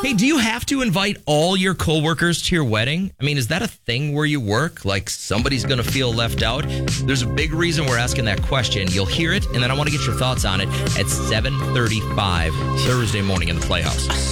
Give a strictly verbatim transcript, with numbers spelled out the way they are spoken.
Hey, do you have to invite all your coworkers to your wedding? I mean, is that a thing where you work? Like somebody's going to feel left out? There's a big reason we're asking that question. You'll hear it, and then I want to get your thoughts on it at seven thirty-five Thursday morning in the Playhouse.